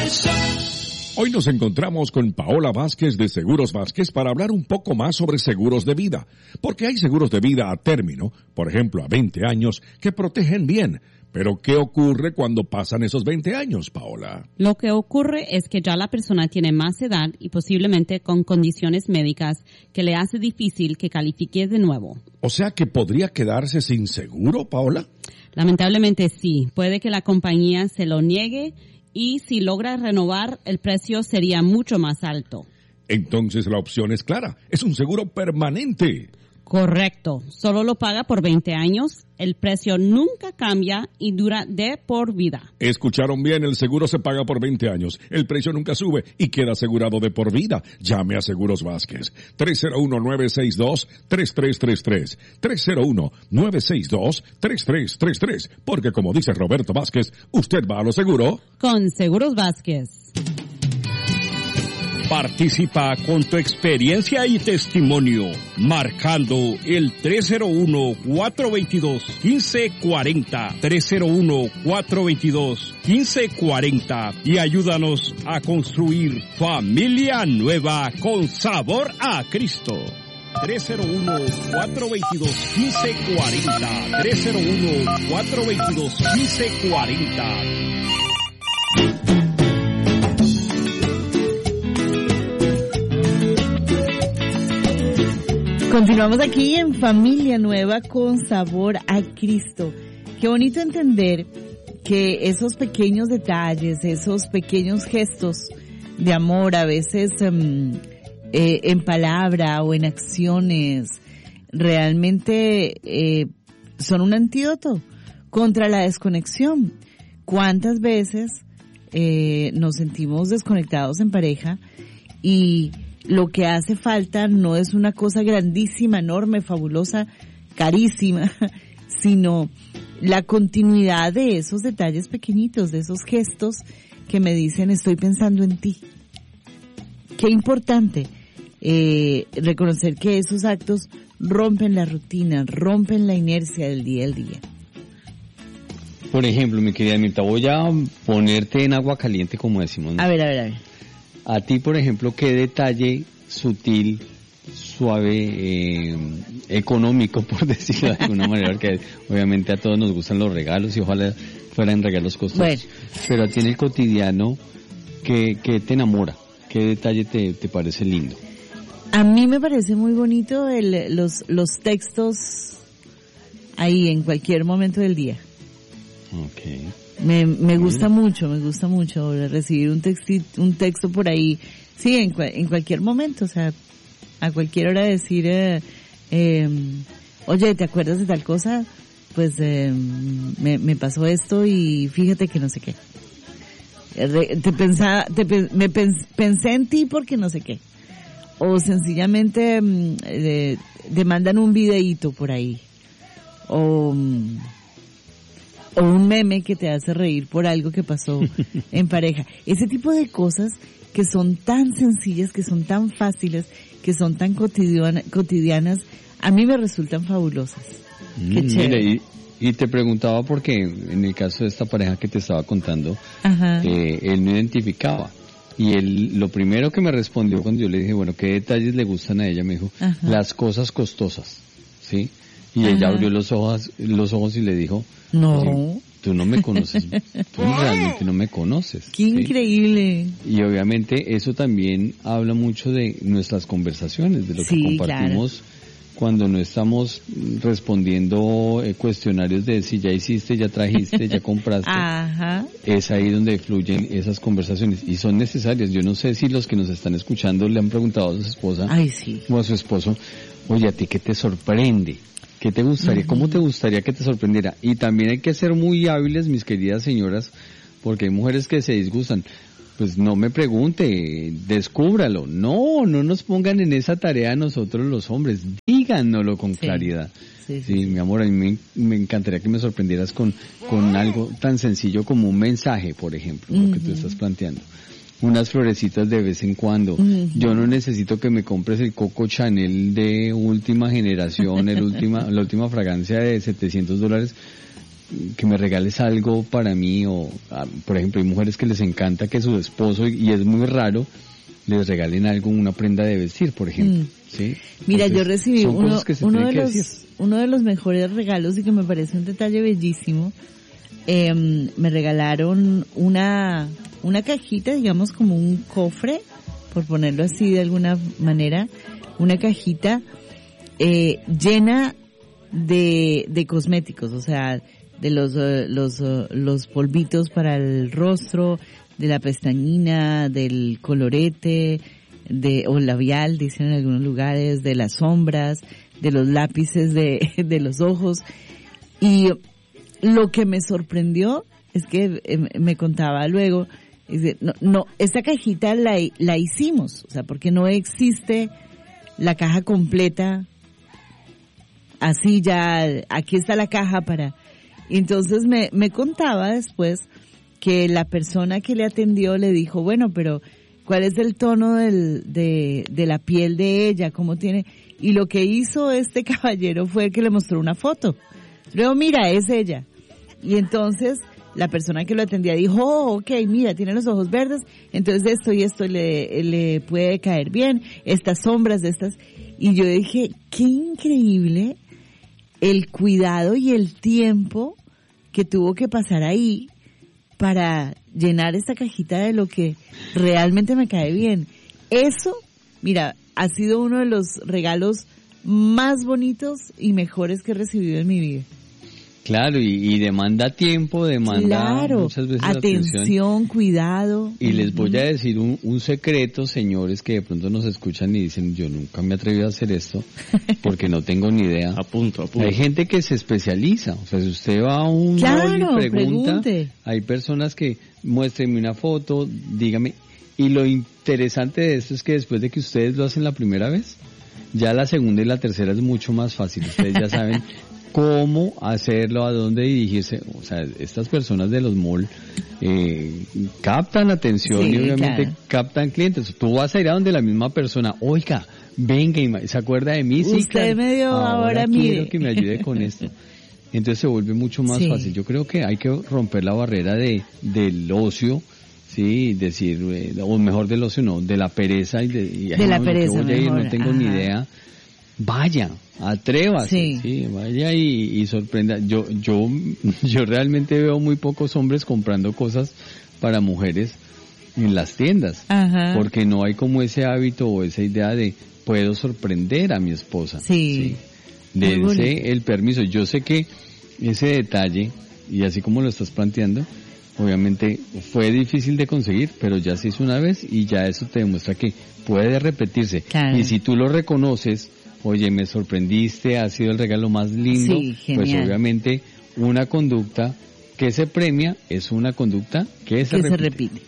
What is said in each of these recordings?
Hoy nos encontramos con Paola Vázquez de Seguros Vázquez para hablar un poco más sobre seguros de vida. Porque hay seguros de vida a término, por ejemplo a 20 años, que protegen bien. Pero ¿qué ocurre cuando pasan esos 20 años, Paola? Lo que ocurre es que ya la persona tiene más edad y posiblemente con condiciones médicas que le hace difícil que califique de nuevo. O sea que podría quedarse sin seguro, Paola. Lamentablemente sí, puede que la compañía se lo niegue y si logra renovar, el precio sería mucho más alto. Entonces la opción es clara, es un seguro permanente. Correcto, solo lo paga por 20 años, el precio nunca cambia y dura de por vida. Escucharon bien, el seguro se paga por 20 años, el precio nunca sube y queda asegurado de por vida. Llame a Seguros Vázquez, 301-962-3333, 301-962-3333, porque como dice Roberto Vázquez, usted va a lo seguro con Seguros Vázquez. Participa con tu experiencia y testimonio, marcando el 301-422-1540, 301-422-1540 y ayúdanos a construir familia nueva con sabor a Cristo. 301-422-1540, 301-422-1540. Continuamos aquí en Familia Nueva con sabor a Cristo. Qué bonito entender que esos pequeños detalles, esos pequeños gestos de amor, a veces en palabra o en acciones, realmente son un antídoto contra la desconexión. ¿Cuántas veces nos sentimos desconectados en pareja y lo que hace falta no es una cosa grandísima, enorme, fabulosa, carísima, sino la continuidad de esos detalles pequeñitos, de esos gestos que me dicen estoy pensando en ti? Qué importante reconocer que esos actos rompen la rutina, rompen la inercia del día al día. Por ejemplo, mi querida Mirta, voy a ponerte en agua caliente, como decimos, ¿no? A ver. A ti, por ejemplo, ¿qué detalle sutil, suave, económico, por decirlo de alguna manera, porque obviamente a todos nos gustan los regalos y ojalá fueran regalos costosos? Bueno. Pero a ti en el cotidiano, ¿qué te enamora? ¿Qué detalle te parece lindo? A mí me parece muy bonito los textos ahí en cualquier momento del día. Okay. Me gusta mucho recibir un texto por ahí, sí, en cualquier momento, o sea, a cualquier hora decir, oye, ¿te acuerdas de tal cosa? Pues me pasó esto y fíjate que no sé qué. Pensé en ti porque no sé qué. O sencillamente te mandan un videíto por ahí. O un meme que te hace reír por algo que pasó en pareja. Ese tipo de cosas que son tan sencillas, que son tan fáciles, que son tan cotidianas, a mí me resultan fabulosas. Qué chévere. Mira, y te preguntaba porque en el caso de esta pareja que te estaba contando, él no identificaba. Y él, lo primero que me respondió cuando yo le dije, bueno, ¿qué detalles le gustan a ella? Me dijo, las cosas costosas, ¿sí? Y ella abrió los ojos y le dijo, no, tú no me conoces, tú realmente no me conoces. ¡Qué increíble! Y obviamente eso también habla mucho de nuestras conversaciones, de lo que compartimos, claro, cuando no estamos respondiendo cuestionarios de si ya hiciste, ya trajiste, ya compraste. Es ahí donde fluyen esas conversaciones y son necesarias. Yo no sé si los que nos están escuchando le han preguntado a su esposa o a su esposo, oye, ¿a ti qué te sorprende? ¿Qué te gustaría? ¿Cómo te gustaría que te sorprendiera? Y también hay que ser muy hábiles, mis queridas señoras, porque hay mujeres que se disgustan. Pues no me pregunte, descúbralo. No nos pongan en esa tarea a nosotros los hombres. Díganoslo con claridad. Sí, mi amor, a mí me encantaría que me sorprendieras con algo tan sencillo como un mensaje, por ejemplo, lo que tú estás planteando. Unas florecitas de vez en cuando. Yo no necesito que me compres el Coco Chanel de última generación, la última fragancia de $700, que me regales algo para mí, o por ejemplo hay mujeres que les encanta que su esposo, y es muy raro, les regalen algo, una prenda de vestir, por ejemplo. ¿Sí? Mira, entonces, yo recibí uno de los mejores regalos y que me parece un detalle bellísimo. Me regalaron una cajita, digamos como un cofre, por ponerlo así de alguna manera, una cajita llena de cosméticos, o sea, de los polvitos para el rostro, de la pestañina, del colorete, o labial, dicen en algunos lugares, de las sombras, de los lápices de los ojos. Y lo que me sorprendió es que me contaba luego, esta cajita la hicimos, o sea, porque no existe la caja completa, así ya, aquí está la caja para... Entonces me contaba después que la persona que le atendió le dijo, bueno, pero ¿cuál es el tono de la piel de ella? ¿Cómo tiene? Y lo que hizo este caballero fue que le mostró una foto. Luego, mira, es ella. Y entonces la persona que lo atendía dijo, oh, ok, mira, tiene los ojos verdes, entonces esto y esto le puede caer bien, estas sombras de estas. Y yo dije, qué increíble el cuidado y el tiempo que tuvo que pasar ahí para llenar esta cajita de lo que realmente me cae bien. Eso, mira, ha sido uno de los regalos más bonitos y mejores que he recibido en mi vida. Claro, y demanda tiempo, demanda muchas veces atención, cuidado. Y les voy a decir un secreto, señores, que de pronto nos escuchan y dicen, yo nunca me atreví a hacer esto, porque no tengo ni idea. Apunto. Hay gente que se especializa, o sea, si usted va a un mall y pregunte, hay personas que muéstrenme una foto, dígame, y lo interesante de esto es que después de que ustedes lo hacen la primera vez, ya la segunda y la tercera es mucho más fácil, ustedes ya saben cómo hacerlo, a dónde dirigirse. O sea, estas personas de los malls captan atención y obviamente captan clientes. Tú vas a ir a donde la misma persona, oiga, venga, y se acuerda de mí. Usted sí, claro, me dio ahora quiero que me ayude con esto. Entonces se vuelve mucho más fácil. Yo creo que hay que romper la barrera del ocio, sí, decir, o mejor del ocio no, de la pereza y de la pereza, voy a ir, no tengo ni idea. Vaya, atrévase, sí, vaya y sorprenda. Yo realmente veo muy pocos hombres comprando cosas para mujeres en las tiendas, porque no hay como ese hábito o esa idea de puedo sorprender a mi esposa. Sí. Dense el permiso. Yo sé que ese detalle, y así como lo estás planteando, obviamente fue difícil de conseguir, pero ya se hizo una vez y ya eso te demuestra que puede repetirse. Claro. Y si tú lo reconoces, oye, me sorprendiste, ha sido el regalo más lindo, pues obviamente una conducta que se premia es una conducta que se repite.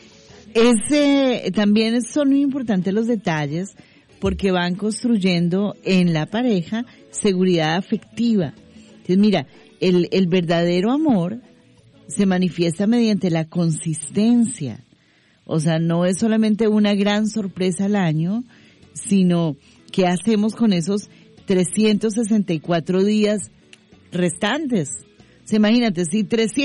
También son muy importantes los detalles porque van construyendo en la pareja seguridad afectiva. Entonces mira, el verdadero amor se manifiesta mediante la consistencia. O sea, no es solamente una gran sorpresa al año, sino ¿qué hacemos con esos 364 días restantes? O sea, imagínate, si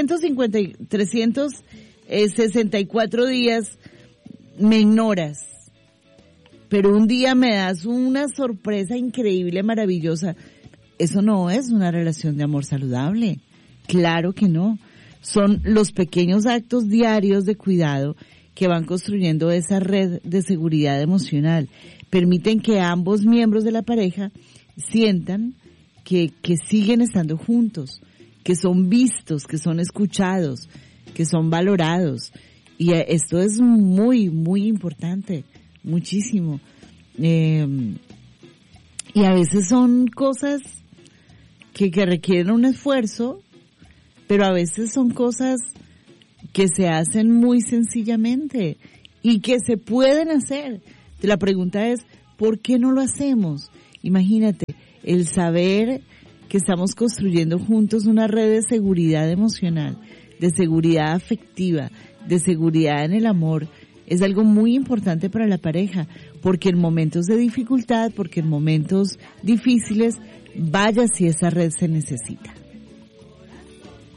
364 días me ignoras, pero un día me das una sorpresa increíble, maravillosa, eso no es una relación de amor saludable. Claro que no. Son los pequeños actos diarios de cuidado que van construyendo esa red de seguridad emocional. Permiten que ambos miembros de la pareja sientan que siguen estando juntos, que son vistos, que son escuchados, que son valorados. Y esto es muy, muy importante, muchísimo. Y a veces son cosas que requieren un esfuerzo, pero a veces son cosas que se hacen muy sencillamente y que se pueden hacer. La pregunta es, ¿por qué no lo hacemos? Imagínate, el saber que estamos construyendo juntos una red de seguridad emocional, de seguridad afectiva, de seguridad en el amor, es algo muy importante para la pareja, porque en momentos de dificultad, porque en momentos difíciles, vaya si esa red se necesita.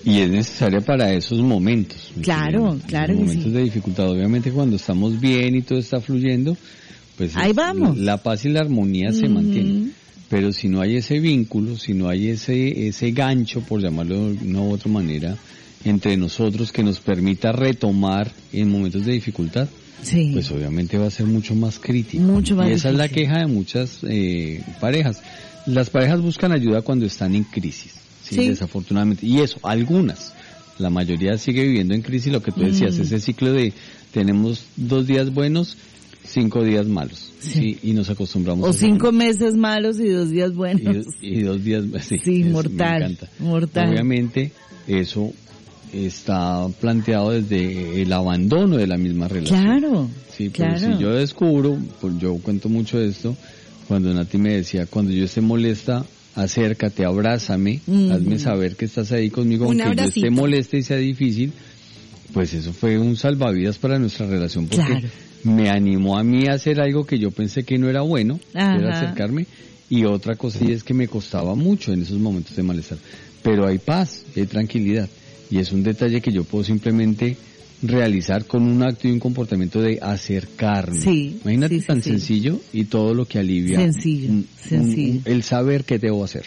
Y es necesaria para esos momentos. Claro, claro. En momentos de dificultad. Obviamente cuando estamos bien y todo está fluyendo, pues ahí vamos. La paz y la armonía se mantienen. Pero si no hay ese vínculo, si no hay ese gancho, por llamarlo de una u otra manera, entre nosotros que nos permita retomar en momentos de dificultad, sí, pues obviamente va a ser mucho más crítico. Mucho más y esa difícil. Es la queja de muchas parejas. Las parejas buscan ayuda cuando están en crisis, ¿sí? Desafortunadamente. Y eso, algunas. La mayoría sigue viviendo en crisis, lo que tú decías, ese ciclo de tenemos 2 días buenos, 5 días malos. Sí. Y nos acostumbramos a 5 meses malos y 2 días buenos. Y 2 días, sí, mortal. Me encanta. Mortal. Obviamente, eso está planteado desde el abandono de la misma relación. Claro. Sí, pero claro. si yo descubro, pues yo cuento mucho esto, cuando Nati me decía, cuando yo esté molesta, acércate, abrázame, hazme saber que estás ahí conmigo, aunque yo esté molesta y sea difícil, pues eso fue un salvavidas para nuestra relación, porque me animó a mí a hacer algo que yo pensé que no era bueno, que era acercarme, y otra cosa y es que me costaba mucho en esos momentos de malestar, pero hay paz, hay tranquilidad, y es un detalle que yo puedo simplemente realizar con un acto y un comportamiento de acercarme. Sí, imagínate tan sencillo y todo lo que alivia. Sencillo. El saber qué debo hacer.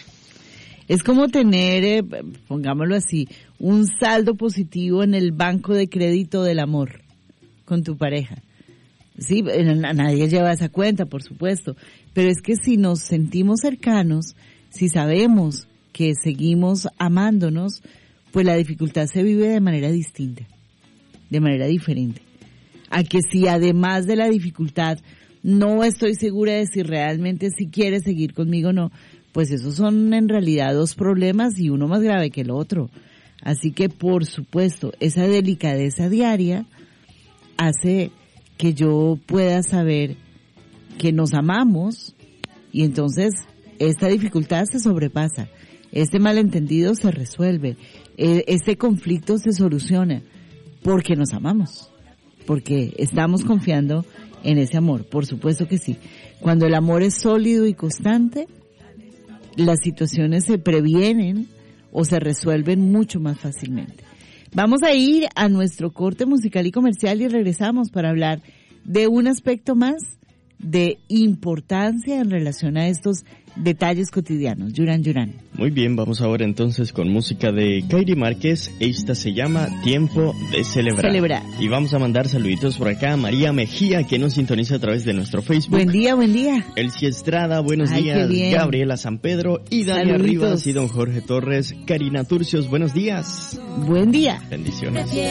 Es como tener, pongámoslo así, un saldo positivo en el banco de crédito del amor con tu pareja. Sí, nadie lleva esa cuenta, por supuesto, pero es que si nos sentimos cercanos, si sabemos que seguimos amándonos, pues la dificultad se vive de manera distinta, de manera diferente. A que si además de la dificultad no estoy segura de si realmente si quieres seguir conmigo o no, pues esos son en realidad 2 problemas y uno más grave que el otro. Así que por supuesto, esa delicadeza diaria hace que yo pueda saber que nos amamos y entonces esta dificultad se sobrepasa, este malentendido se resuelve, este conflicto se soluciona. Porque nos amamos, porque estamos confiando en ese amor, por supuesto que sí. Cuando el amor es sólido y constante, las situaciones se previenen o se resuelven mucho más fácilmente. Vamos a ir a nuestro corte musical y comercial y regresamos para hablar de un aspecto más de importancia en relación a estos detalles cotidianos. Yuran. Muy bien, vamos ahora entonces con música de Kairi Márquez. Esta se llama Tiempo de Celebrar. Y vamos a mandar saluditos por acá a María Mejía, que nos sintoniza a través de nuestro Facebook. Buen día. Elsie Estrada, buenos días. Gabriela San Pedro y Dalia Rivas y don Jorge Torres. Karina Turcios, buenos días. Buen día. Bendiciones.